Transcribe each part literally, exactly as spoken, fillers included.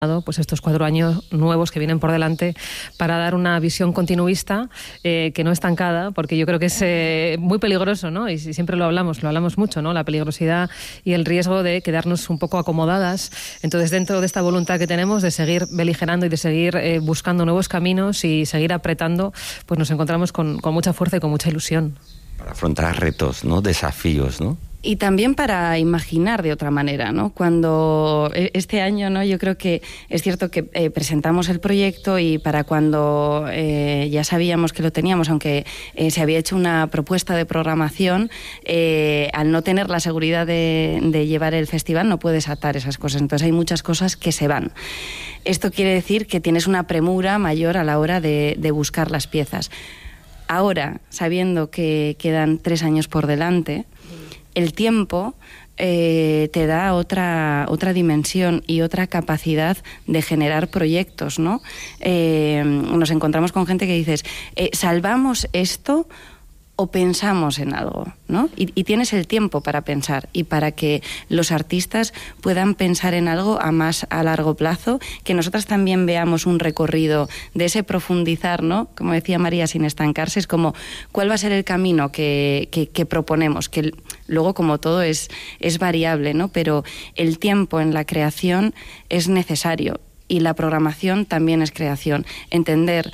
pues estos cuatro años nuevos que vienen por delante para dar una visión continuista eh, que no estancada, porque yo creo que es eh, muy peligroso, ¿no? Y siempre lo hablamos, lo hablamos mucho, ¿no? La peligrosidad y el riesgo de quedarnos un poco acomodadas. Entonces, dentro de esta voluntad que tenemos de seguir beligerando y de seguir eh, buscando nuevos caminos y seguir apretando, pues nos encontramos con, con mucha fuerza y con mucha ilusión. Para afrontar retos, ¿no? Desafíos, ¿no? Y también para imaginar de otra manera, ¿no? Cuando este año, ¿no? Yo creo que es cierto que eh, presentamos el proyecto y para cuando eh, ya sabíamos que lo teníamos, aunque eh, se había hecho una propuesta de programación, eh, al no tener la seguridad de, de llevar el festival no puedes atar esas cosas. Entonces hay muchas cosas que se van. Esto quiere decir que tienes una premura mayor a la hora de, de buscar las piezas. Ahora, sabiendo que quedan tres años por delante, el tiempo eh, te da otra, otra dimensión y otra capacidad de generar proyectos, ¿no? Eh, nos encontramos con gente que dices, eh, ¿salvamos esto o pensamos en algo, ¿no? Y, y tienes el tiempo para pensar y para que los artistas puedan pensar en algo a más a largo plazo, que nosotras también veamos un recorrido de ese profundizar, ¿no? Como decía María, sin estancarse, es como cuál va a ser el camino que, que, que proponemos, que luego como todo es, es variable, ¿no? Pero el tiempo en la creación es necesario. Y la programación también es creación. Entender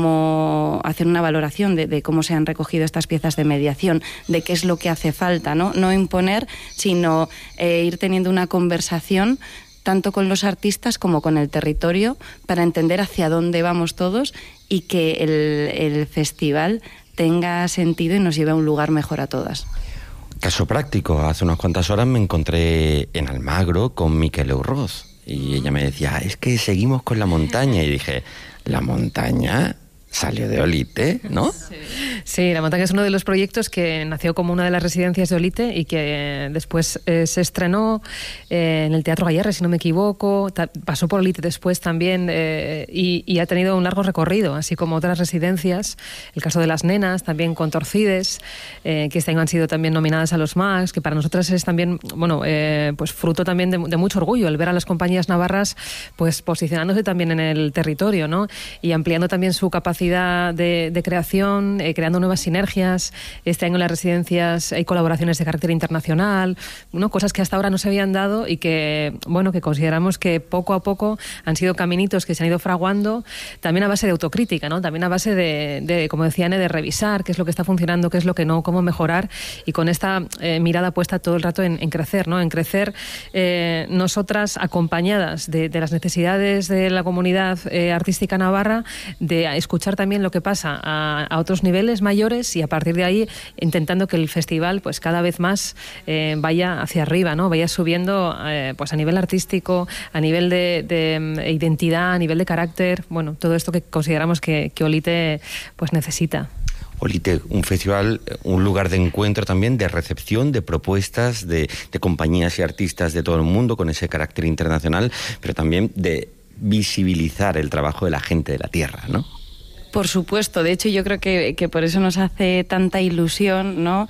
cómo hacer una valoración de, de cómo se han recogido estas piezas de mediación, de qué es lo que hace falta, ¿no? No imponer, sino eh, ir teniendo una conversación tanto con los artistas como con el territorio para entender hacia dónde vamos todos y que el, el festival tenga sentido y nos lleve a un lugar mejor a todas. Caso práctico, hace unas cuantas horas me encontré en Almagro con Miquel Eurroz. Y ella me decía, es que seguimos con la montaña. Y dije, ¿la montaña salió de Olite, no? Sí. Sí, La Montaña es uno de los proyectos que nació como una de las residencias de Olite y que eh, después eh, se estrenó eh, en el Teatro Gayarre, si no me equivoco. Ta- pasó por Olite después también eh, y, y ha tenido un largo recorrido, así como otras residencias. El caso de Las Nenas, también con Torcides, eh, que este año han sido también nominadas a los Max, que para nosotras es también, bueno, eh, pues fruto también de, de mucho orgullo el ver a las compañías navarras pues posicionándose también en el territorio, ¿no? Y ampliando también su capacidad de, de creación, eh, creando nuevas sinergias. Este año en las residencias hay colaboraciones de carácter internacional, ¿no? Cosas que hasta ahora no se habían dado y que, bueno, que consideramos que poco a poco han sido caminitos que se han ido fraguando, también a base de autocrítica, ¿no? También a base de, de como decía Anne, de revisar qué es lo que está funcionando, qué es lo que no, cómo mejorar, y con esta eh, mirada puesta todo el rato en, en crecer, ¿no? En crecer eh, nosotras acompañadas de, de las necesidades de la comunidad eh, artística navarra, de escuchar también lo que pasa a, a otros niveles mayores y a partir de ahí intentando que el festival pues cada vez más eh, vaya hacia arriba, ¿no? Vaya subiendo eh, pues a nivel artístico, a nivel de, de identidad, a nivel de carácter, bueno, todo esto que consideramos que, que Olite pues necesita. Olite, un festival, un lugar de encuentro también, de recepción, de propuestas, de, de compañías y artistas de todo el mundo con ese carácter internacional, pero también de visibilizar el trabajo de la gente de la tierra, ¿no? Por supuesto, de hecho yo creo que, que por eso nos hace tanta ilusión, ¿no?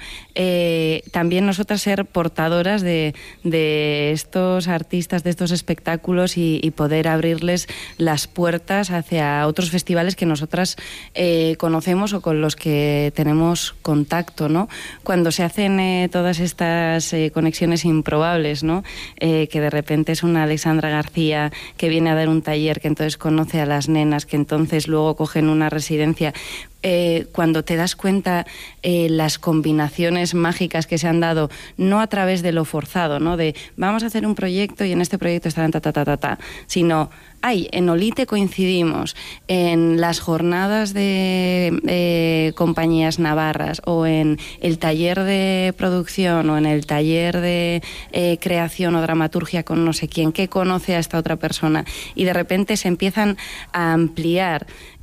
Eh, también nosotras ser portadoras de, de estos artistas, de estos espectáculos y, y poder abrirles las puertas hacia otros festivales que nosotras eh, conocemos o con los que tenemos contacto, ¿no? Cuando se hacen eh, todas estas eh, conexiones improbables, ¿no? Eh, que de repente es una Alexandra García que viene a dar un taller, que entonces conoce a Las Nenas, que entonces luego cogen una residencia, eh, cuando te das cuenta eh, las combinaciones mágicas que se han dado, no a través de lo forzado, ¿no? De vamos a hacer un proyecto y en este proyecto estarán ta ta ta ta ta, sino ay, en Olite coincidimos, en las jornadas de eh, compañías navarras o en el taller de producción o en el taller de eh, creación o dramaturgia con no sé quién, que conoce a esta otra persona, y de repente se empiezan a ampliar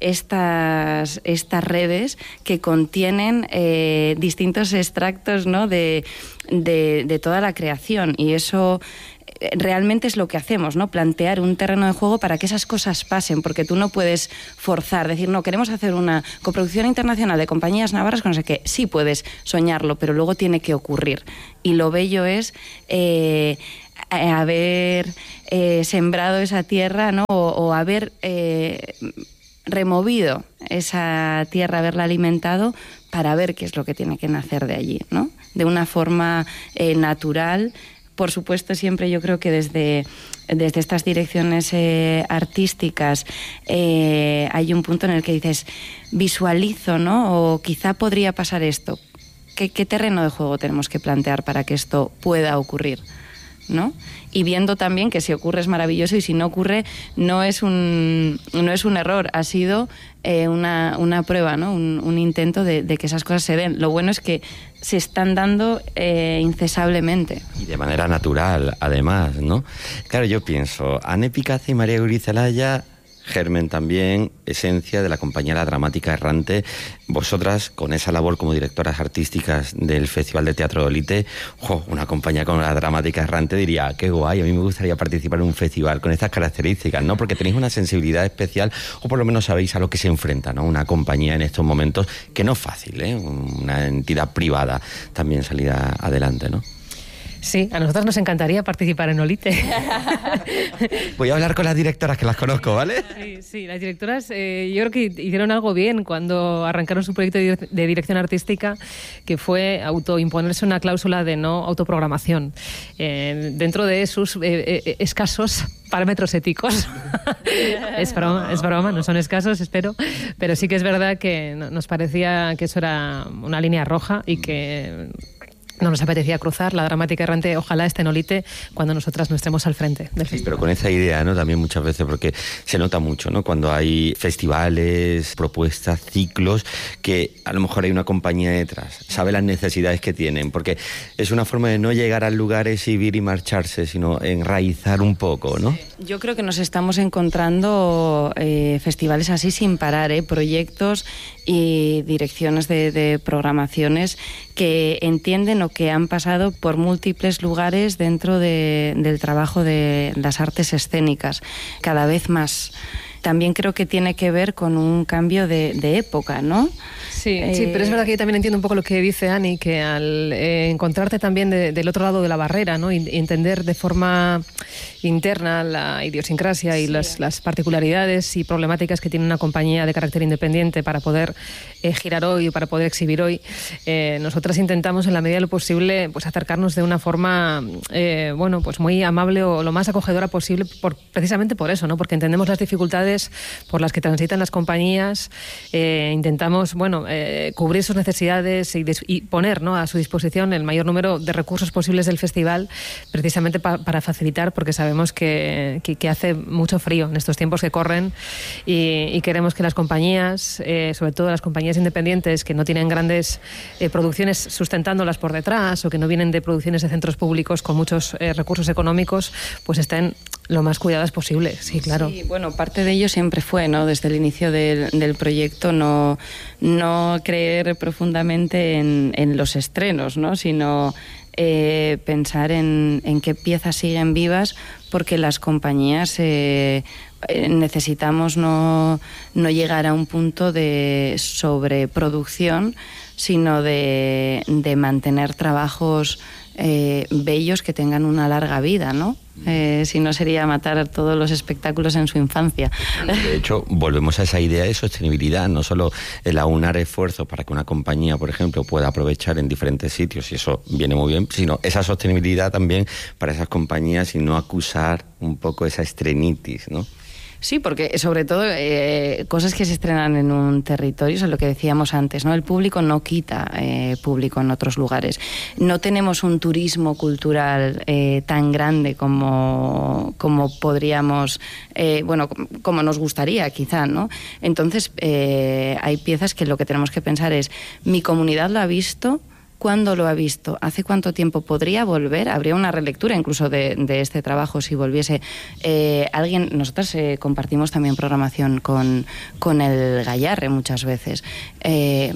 estas, estas redes que contienen eh, distintos extractos, ¿no? de, de, de toda la creación, y eso realmente es lo que hacemos, ¿no? Plantear un terreno de juego para que esas cosas pasen, porque tú no puedes forzar, decir, no, queremos hacer una coproducción internacional de compañías navarras con no sé qué. Sí puedes soñarlo, pero luego tiene que ocurrir. Y lo bello es eh, eh, haber eh, sembrado esa tierra, ¿no? O, o haber eh, removido esa tierra, haberla alimentado para ver qué es lo que tiene que nacer de allí, ¿no? De una forma eh, natural. Por supuesto, siempre yo creo que desde, desde estas direcciones eh, artísticas eh, hay un punto en el que dices, visualizo, ¿no? O quizá podría pasar esto. ¿Qué, qué terreno de juego tenemos que plantear para que esto pueda ocurrir, ¿no? Y viendo también que si ocurre es maravilloso y si no ocurre no es un, no es un error, ha sido eh, una, una prueba, ¿no? Un, un intento de, de que esas cosas se den. Lo bueno es que se están dando eh, incesablemente. Y de manera natural, además, ¿no? Claro, yo pienso, Ane Picazo y María Gurizelaya, germen también, esencia de la compañía La Dramática Errante. Vosotras, con esa labor como directoras artísticas del Festival de Teatro de Olite, ¡jo!, una compañía como La Dramática Errante diría, qué guay, a mí me gustaría participar en un festival con estas características, ¿no? Porque tenéis una sensibilidad especial, o por lo menos sabéis a lo que se enfrenta, ¿no? Una compañía en estos momentos, que no es fácil, ¿eh? Una entidad privada también salir adelante, ¿no? Sí, a nosotros nos encantaría participar en Olite. Voy a hablar con las directoras, que las conozco, ¿vale? Sí, sí, las directoras eh, yo creo que hicieron algo bien cuando arrancaron su proyecto de dirección artística, que fue autoimponerse una cláusula de no autoprogramación eh, dentro de sus eh, eh, escasos parámetros éticos. es broma, es broma, no son escasos, espero, pero sí que es verdad que nos parecía que eso era una línea roja y que no nos apetecía cruzar. La Dramática Errante ojalá esté en Olite cuando nosotras no estemos al frente del festival. Sí, pero con esa idea, ¿no? También muchas veces, porque se nota mucho, ¿no? Cuando hay festivales, propuestas, ciclos, que a lo mejor hay una compañía detrás, sabe las necesidades que tienen, porque es una forma de no llegar al lugar, exhibir y marcharse, sino enraizar un poco, ¿no? Yo creo que nos estamos encontrando eh, festivales así sin parar, ¿eh? Proyectos y direcciones de, de programaciones que entienden o que han pasado por múltiples lugares dentro de, del trabajo de las artes escénicas, cada vez más. También creo que tiene que ver con un cambio de, de época, ¿no? Sí, eh... sí, pero es verdad que yo también entiendo un poco lo que dice Ani, que al eh, encontrarte también de, del otro lado de la barrera, ¿no? Y entender de forma interna la idiosincrasia y sí. las, las particularidades y problemáticas que tiene una compañía de carácter independiente para poder eh, girar hoy, para poder exhibir hoy, eh, nosotras intentamos en la medida de lo posible pues acercarnos de una forma eh, bueno, pues muy amable o lo más acogedora posible, por, precisamente por eso, ¿no? Porque entendemos las dificultades por las que transitan las compañías, eh, intentamos bueno eh, cubrir sus necesidades y, des- y poner, ¿no?, a su disposición el mayor número de recursos posibles del festival, precisamente pa- para facilitar, porque sabemos que, que, que hace mucho frío en estos tiempos que corren y, y queremos que las compañías, eh, sobre todo las compañías independientes que no tienen grandes eh, producciones sustentándolas por detrás o que no vienen de producciones de centros públicos con muchos eh, recursos económicos, pues estén lo más cuidadas posible. Sí, claro. Sí, bueno, parte de ello siempre fue, ¿no?, desde el inicio del, del proyecto, no, no creer profundamente en, en los estrenos, ¿no?, sino eh, pensar en, en qué piezas siguen vivas, porque las compañías eh, necesitamos no, no llegar a un punto de sobreproducción, sino de, de mantener trabajos eh, bellos que tengan una larga vida, ¿no? Eh, si no sería matar todos los espectáculos en su infancia. De hecho, volvemos a esa idea de sostenibilidad, no solo el aunar esfuerzos para que una compañía, por ejemplo, pueda aprovechar en diferentes sitios, y eso viene muy bien, sino esa sostenibilidad también para esas compañías y no acusar un poco esa estrenitis, ¿no? Sí, porque sobre todo eh, cosas que se estrenan en un territorio, eso es lo que decíamos antes, ¿no? El público no quita eh, público en otros lugares. No tenemos un turismo cultural eh, tan grande como, como podríamos, eh, bueno, como nos gustaría quizá, ¿no? Entonces eh, hay piezas que lo que tenemos que pensar es, mi comunidad lo ha visto. ¿Cuándo lo ha visto? ¿Hace cuánto tiempo podría volver? Habría una relectura incluso de, de este trabajo si volviese eh, alguien. Nosotros eh, compartimos también programación con, con el Gayarre muchas veces, eh,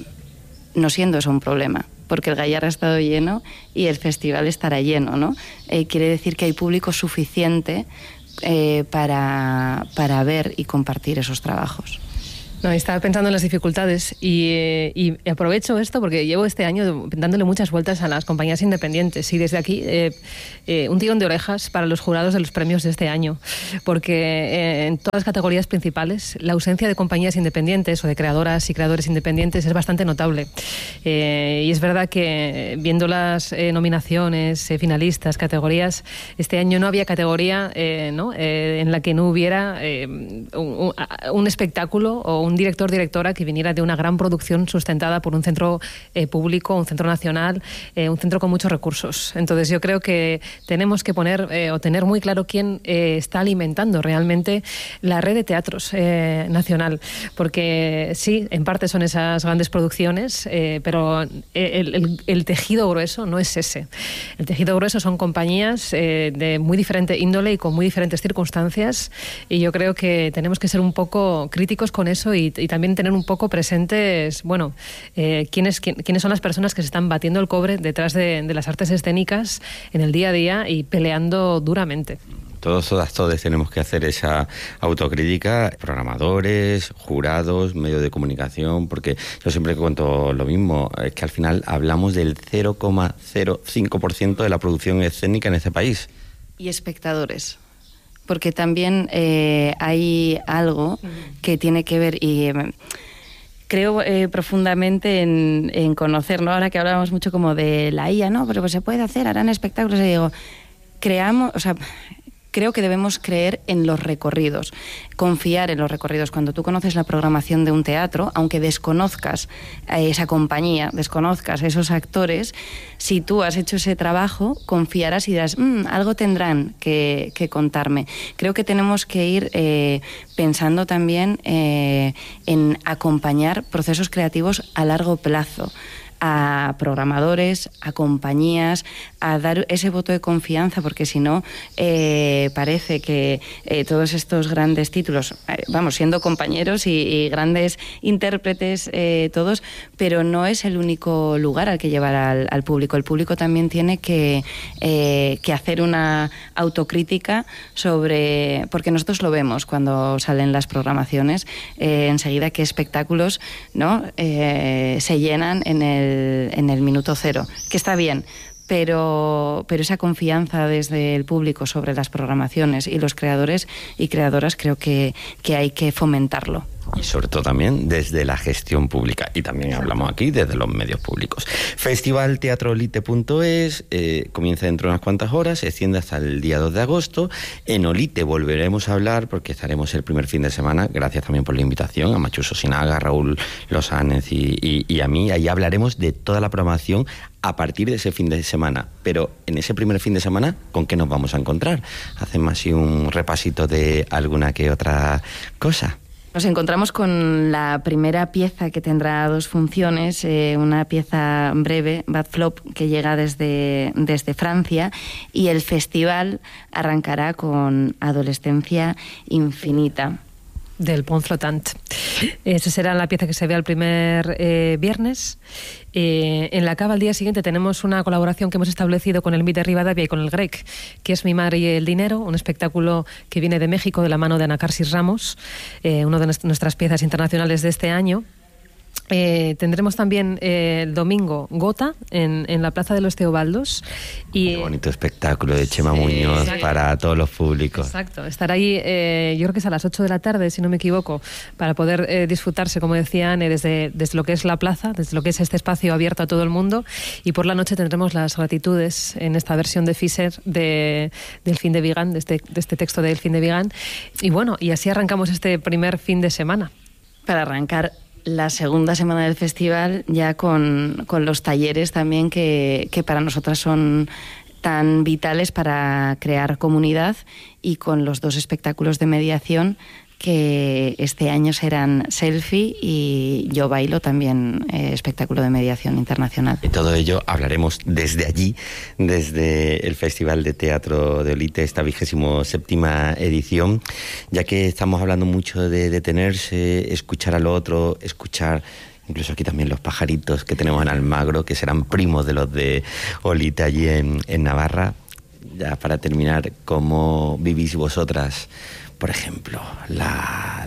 no siendo eso un problema, porque el Gayarre ha estado lleno y el festival estará lleno, ¿no? Eh, quiere decir que hay público suficiente eh, para, para ver y compartir esos trabajos. No, estaba pensando en las dificultades y, eh, y aprovecho esto porque llevo este año dándole muchas vueltas a las compañías independientes y desde aquí eh, eh, un tirón de orejas para los jurados de los premios de este año, porque eh, en todas las categorías principales la ausencia de compañías independientes o de creadoras y creadores independientes es bastante notable. Eh, y es verdad que viendo las eh, nominaciones, eh, finalistas, categorías, este año no había categoría eh, ¿no? eh, en la que no hubiera eh, un, un espectáculo o un un director, directora que viniera de una gran producción sustentada por un centro eh, público, un centro nacional, eh, un centro con muchos recursos. Entonces yo creo que tenemos que poner eh, o tener muy claro quién eh, está alimentando realmente la red de teatros eh, nacional, porque sí, en parte son esas grandes producciones, eh, pero el, el, el tejido grueso no es ese. El tejido grueso son compañías eh, de muy diferente índole y con muy diferentes circunstancias, y yo creo que tenemos que ser un poco críticos con eso y Y, y también tener un poco presentes, bueno, eh, quiénes, quién, quiénes son las personas que se están batiendo el cobre detrás de, de las artes escénicas en el día a día y peleando duramente. Todos, todas, todos tenemos que hacer esa autocrítica, programadores, jurados, medios de comunicación, porque yo siempre cuento lo mismo, es que al final hablamos del cero coma cero cinco por ciento de la producción escénica en este país. Y espectadores. Porque también eh, hay algo que tiene que ver, y eh, creo eh, profundamente en, en conocer, ¿no? Ahora que hablamos mucho como de la I A, ¿no? Pero pues se puede hacer, harán espectáculos, y digo, creamos, o sea, creo que debemos creer en los recorridos, confiar en los recorridos. Cuando tú conoces la programación de un teatro, aunque desconozcas a esa compañía, desconozcas a esos actores, si tú has hecho ese trabajo, confiarás y dirás, mmm, algo tendrán que, que contarme. Creo que tenemos que ir eh, pensando también eh, en acompañar procesos creativos a largo plazo, a programadores, a compañías, a dar ese voto de confianza, porque si no, eh, parece que eh, todos estos grandes títulos, eh, vamos, siendo compañeros y, y grandes intérpretes eh, todos, pero no es el único lugar al que llevar al, al público. El público también tiene que, eh, que hacer una autocrítica sobre, porque nosotros lo vemos cuando salen las programaciones, eh, enseguida qué espectáculos, ¿no? eh, se llenan en el en el minuto cero, que está bien, pero, pero esa confianza desde el público sobre las programaciones y los creadores y creadoras creo que, que hay que fomentarlo. Y sobre todo también desde la gestión pública. Y también hablamos aquí desde los medios públicos. Festival Teatro Olite punto es, eh, comienza dentro de unas cuantas horas, se extiende hasta el día dos de agosto. En Olite volveremos a hablar porque estaremos el primer fin de semana, gracias también por la invitación a Machuso Sinaga, Raúl Losánez y, y, y a mí. Ahí hablaremos de toda la programación a partir de ese fin de semana. Pero en ese primer fin de semana, ¿con qué nos vamos a encontrar? Hacemos así un repasito de alguna que otra cosa. Nos encontramos con la primera pieza que tendrá dos funciones, eh, una pieza breve, Bad Flop, que llega desde, desde Francia, y el festival arrancará con Adolescencia Infinita. Del Pont Flottant. Esa será la pieza que se vea el primer eh, viernes. Eh, en la Cava al día siguiente tenemos una colaboración que hemos establecido con el M I T de Rivadavia y con el Grec, que es Mi Madre y el Dinero, un espectáculo que viene de México de la mano de Ana Carsis Ramos, eh, una de nuestras piezas internacionales de este año. Eh, tendremos también eh, el domingo Gota en, en la Plaza de los Teobaldos. Y, Qué bonito espectáculo de Chema sí, Muñoz exacto. Para todos los públicos. Exacto, estar ahí, eh, yo creo que es a las ocho de la tarde, si no me equivoco, para poder eh, disfrutarse, como decía Anne, desde, desde lo que es la plaza, desde lo que es este espacio abierto a todo el mundo. Y por la noche tendremos las gratitudes en esta versión de Fischer de, del fin de Vigan, de este, de este texto del fin de Vigan. Y bueno, y así arrancamos este primer fin de semana. Para arrancar la segunda semana del festival ya con, con los talleres también que, que para nosotras son tan vitales para crear comunidad, y con los dos espectáculos de mediación que este año serán Selfie y Yo Bailo, también eh, espectáculo de mediación internacional. De todo ello hablaremos desde allí, desde el Festival de Teatro de Olite, esta vigésimo séptima edición, ya que estamos hablando mucho de detenerse, escuchar al otro, escuchar incluso aquí también los pajaritos que tenemos en Almagro, que serán primos de los de Olite allí en, en Navarra. Ya para terminar, ¿cómo vivís vosotras, por ejemplo, la,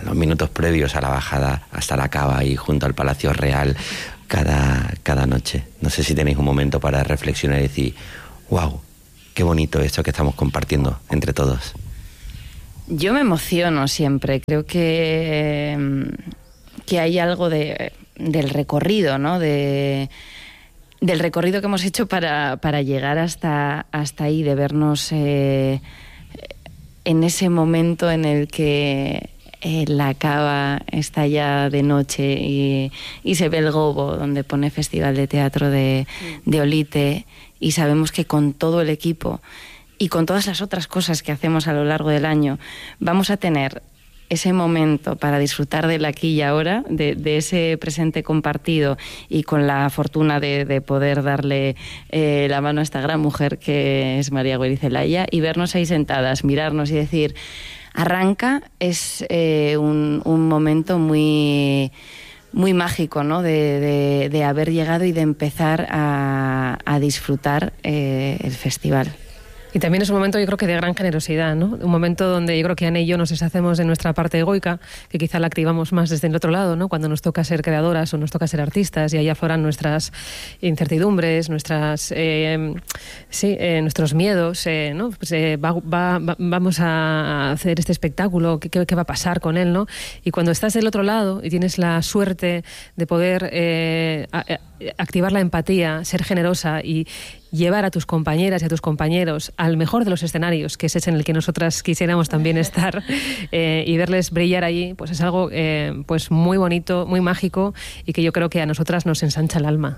los minutos previos a la bajada hasta la cava y junto al Palacio Real cada, cada noche. No sé si tenéis un momento para reflexionar y decir, wow, qué bonito esto que estamos compartiendo entre todos. Yo me emociono siempre. Creo que, que hay algo de, del recorrido, ¿no? De, del recorrido que hemos hecho para, para llegar hasta, hasta ahí, de vernos eh, en ese momento en el que eh, la cava está ya de noche y, y se ve el gobo donde pone Festival de Teatro de, de Olite, y sabemos que con todo el equipo y con todas las otras cosas que hacemos a lo largo del año vamos a tener ese momento para disfrutar del aquí y ahora, de, de ese presente compartido, y con la fortuna de, de poder darle eh, la mano a esta gran mujer que es María Goirizelaya, y vernos ahí sentadas, mirarnos y decir, arranca, es eh, un, un momento muy... muy mágico, ¿no? De, de, de haber llegado y de empezar a, a disfrutar eh, el festival. Y también es un momento, yo creo que de gran generosidad, ¿no? Un momento donde yo creo que Ana y yo nos deshacemos de nuestra parte egoica, que quizá la activamos más desde el otro lado, ¿no? Cuando nos toca ser creadoras o nos toca ser artistas, y ahí afloran nuestras incertidumbres, nuestras, eh, sí, eh, nuestros miedos, eh, ¿no? Pues, eh, va, va, va, vamos a hacer este espectáculo, ¿qué, qué, qué va a pasar con él, ¿no? Y cuando estás del otro lado y tienes la suerte de poder eh, a, a, activar la empatía, ser generosa y llevar a tus compañeras y a tus compañeros al mejor de los escenarios, que es ese en el que nosotras quisiéramos también estar, eh, y verles brillar allí, pues es algo eh, pues muy bonito, muy mágico, y que yo creo que a nosotras nos ensancha el alma.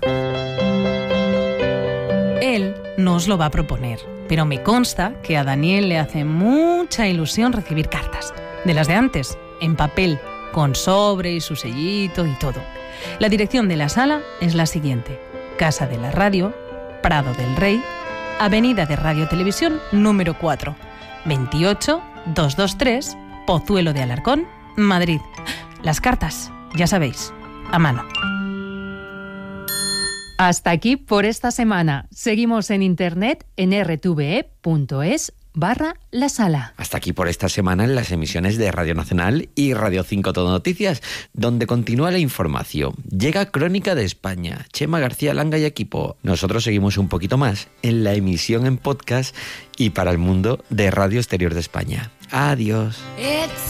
Él no os lo va a proponer, pero me consta que a Daniel le hace mucha ilusión recibir cartas, de las de antes, en papel, con sobre y su sellito y todo. La dirección de la sala es la siguiente: Casa de la Radio, Prado del Rey, Avenida de Radio Televisión número cuatro, veintiocho doscientos veintitrés, Pozuelo de Alarcón, Madrid. Las cartas, ya sabéis, a mano. Hasta aquí por esta semana. Seguimos en internet en r t v e punto es barra la sala. Hasta aquí por esta semana en las emisiones de Radio Nacional y Radio cinco Todo Noticias, donde continúa la información. Llega Crónica de España, Chema García Langa y equipo. Nosotros seguimos un poquito más en la emisión en podcast y para el mundo de Radio Exterior de España. Adiós.